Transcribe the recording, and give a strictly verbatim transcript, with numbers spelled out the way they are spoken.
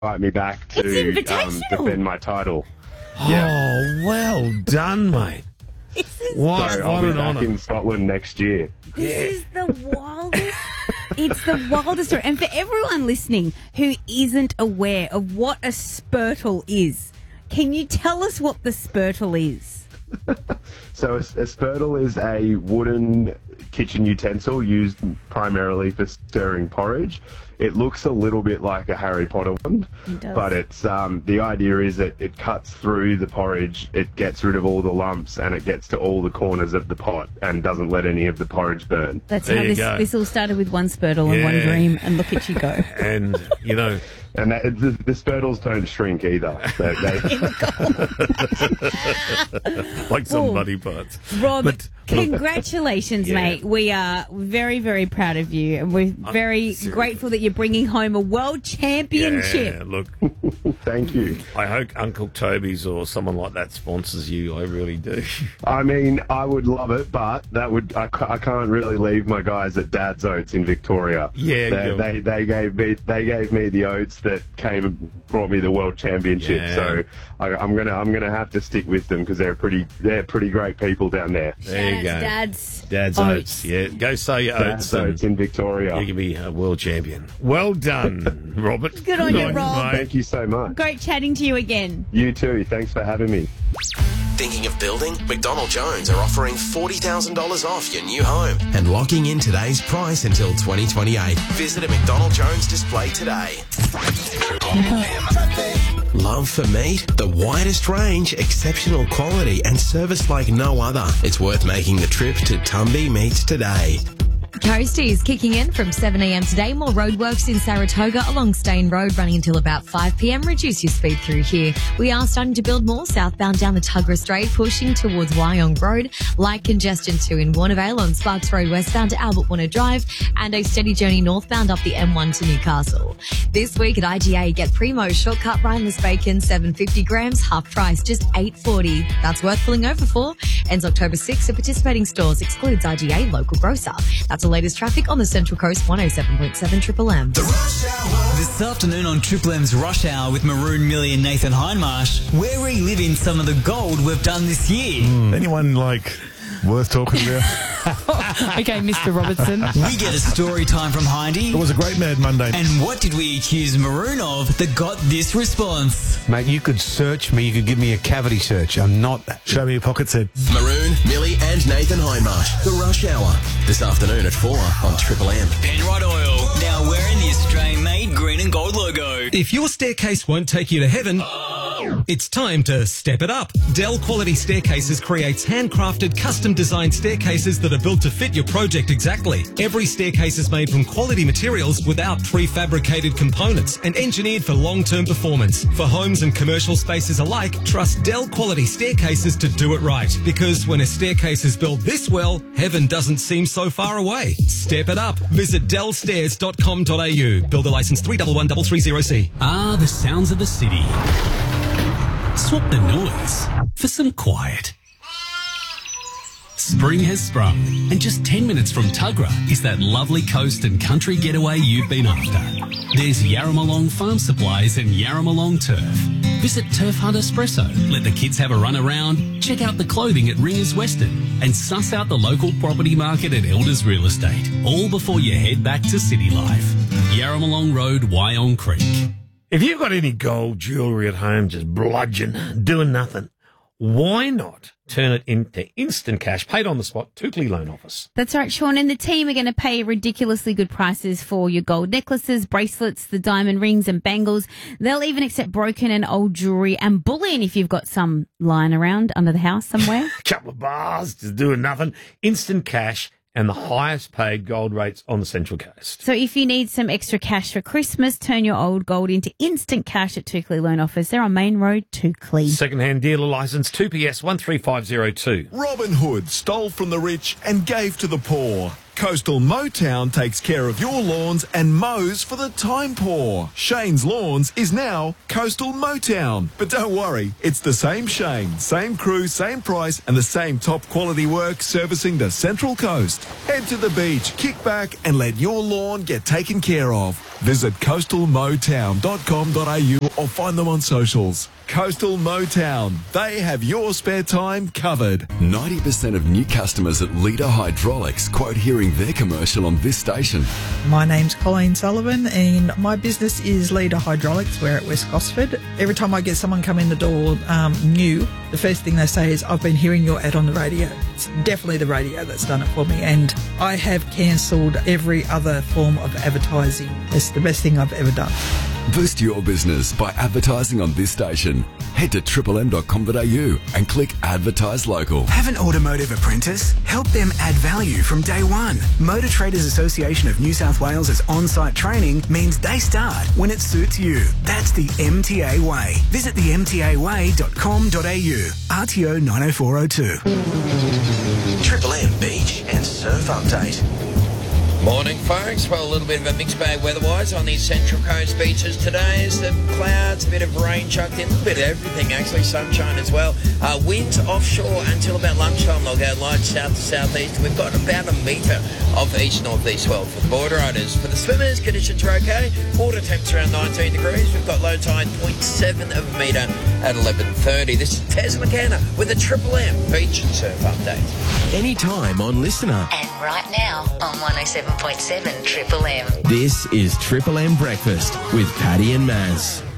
invite me back to um, defend my title. Oh, Yeah. well done, mate. This is, What, So what I'll be an back honour. in Scotland next year. this is the wildest. It's the wildest story. And for everyone listening who isn't aware of what a spurtle is, can you tell us what the spurtle is? So a, a spurtle is a wooden kitchen utensil used primarily for stirring porridge. It looks a little bit like a Harry Potter one, It does. but it's um, the idea is that it cuts through the porridge, it gets rid of all the lumps, and it gets to all the corners of the pot and doesn't let any of the porridge burn. That's There how you this, go. this all started with one spurtle and one Yeah. dream, and look at you go. And, you know, And that, the, the spurtles don't shrink either. They, they, like some buddy parts. Rob, But- congratulations, Yeah. mate. We are very, very proud of you, and we're very seriously. grateful that you're bringing home a world championship. Yeah, look, thank you. I hope Uncle Toby's or someone like that sponsors you. I really do. I mean, I would love it, but that would I, ca- I can't really leave my guys at Dad's Oats in Victoria. Yeah, they, you- they they gave me they gave me the oats that came and brought me the world championship. Yeah. So I, I'm gonna I'm gonna have to stick with them because they're pretty they're pretty great people down there. There you Shout out go. to Dad's, Dad's oats. Yeah, go sow your oats. Dad's Oats And in Victoria. you can be a world champion. Well done, Robert. Good on you, Nice, Rob. mate. Thank you so much. Great chatting to you again. You too. Thanks for having me. Thinking of building? McDonald Jones are offering forty thousand dollars off your new home and locking in today's price until twenty twenty-eight. Visit a McDonald Jones display today. Love for meat? The widest range, exceptional quality and service like no other. It's worth making the trip to Tumby Meats today. Coasties kicking in from seven a.m. today. More roadworks in Saratoga along Stain Road running until about five p.m. Reduce your speed through here. We are starting to build more southbound down the Tuggerah Strait, pushing towards Wyong Road. Light congestion too in Warnervale on Sparks Road westbound to Albert Warner Drive, and a steady journey northbound up the M one to Newcastle. This week at I G A, get Primo shortcut Rhineless bacon, seven hundred fifty grams, half price, just eight forty. That's worth pulling over for. Ends October sixth at participating stores. Excludes I G A local grocer. That's the latest traffic on the Central Coast, one oh seven point seven Triple M. This afternoon on Triple M's Rush Hour with Maroon, Millie and Nathan Hindmarsh, we're reliving some of the gold we've done this year. Anyone, like, worth talking about? Okay, Mister Robertson. We get a story time from Hindy. It was a great Mad Monday. And what did we accuse Maroon of that got this response? Mate, you could search me. You could give me a cavity search. I'm not... Show me your pockets head. Maroon, Millie and Nathan Hindmarsh. The Rush Hour. This afternoon at four on Triple M. Penrod Oil, now wearing the Australian-made green and gold logo. If your staircase won't take you to heaven, it's time to step it up. Dell Quality Staircases creates handcrafted, custom-designed staircases that are built to fit your project exactly. Every staircase is made from quality materials without prefabricated components and engineered for long-term performance. For homes and commercial spaces alike, trust Dell Quality Staircases to do it right. Because when a staircase is built this well, heaven doesn't seem so far away. Step it up. Visit dell stairs dot com dot a u. Builder license three one one three three zero C. Ah, the sounds of the city. Swap the noise for some quiet. Spring has sprung, and just ten minutes from Tuggerah is that lovely coast and country getaway you've been after. There's Yarramalong Farm Supplies and Yarramalong Turf. Visit Turf Hunt Espresso, let the kids have a run around, check out the clothing at Ringers Western, and suss out the local property market at Elders Real Estate, all before you head back to city life. Yarramalong Road, Wyong Creek. If you've got any gold jewellery at home just bludgeon, doing nothing, why not turn it into instant cash, paid on the spot, Tukley Loan Office? That's right, Sean. And the team are going to pay ridiculously good prices for your gold necklaces, bracelets, the diamond rings and bangles. They'll even accept broken and old jewellery and bullion if you've got some lying around under the house somewhere. Couple of bars, just doing nothing, instant cash, and the highest paid gold rates on the Central Coast. So if you need some extra cash for Christmas, turn your old gold into instant cash at Tukley Loan Office. They're on Main Road, Tukley. Second-hand dealer licence two P S one three five zero two. Robin Hood stole from the rich and gave to the poor. Coastal Motown takes care of your lawns and mows for the time poor. Shane's Lawns is now Coastal Motown. But don't worry, it's the same Shane, same crew, same price, and the same top quality work servicing the Central Coast. Head to the beach, kick back, and let your lawn get taken care of. Visit coastal motown dot com dot a u or find them on socials. Coastal Motown. They have your spare time covered. ninety percent of new customers at Leader Hydraulics quote hearing their commercial on this station. My name's Colleen Sullivan and my business is Leader Hydraulics. We're at West Gosford. Every time I get someone come in the door um, new, the first thing they say is, I've been hearing your ad on the radio. It's definitely the radio that's done it for me, and I have cancelled every other form of advertising. It's the best thing I've ever done. Boost your business by advertising on this station. Head to triple m dot com dot a u and click Advertise Local. Have an automotive apprentice? Help them add value from day one. Motor Traders Association of New South Wales' on-site training means they start when it suits you. That's the M T A way. Visit the m t a way dot com dot a u. R T O nine oh four oh two. Triple M Beach and Surf Update. Morning, folks. Well, a little bit of a mixed bag weather-wise on these Central Coast beaches today. Some clouds, a bit of rain chucked in, a little bit of everything, actually, sunshine as well. Uh, winds offshore until about lunchtime. They'll go light south to southeast. We've got about a metre of east-northeast swell for the border riders. For the swimmers, conditions are okay. Water temps around nineteen degrees. We've got low tide zero point seven of a metre at eleven thirty. This is Tez McKenna with a Triple M Beach and Surf Update. Anytime on Listener. And right now on one oh seven point seven Triple M. This is Triple M Breakfast with Paddy and Maz.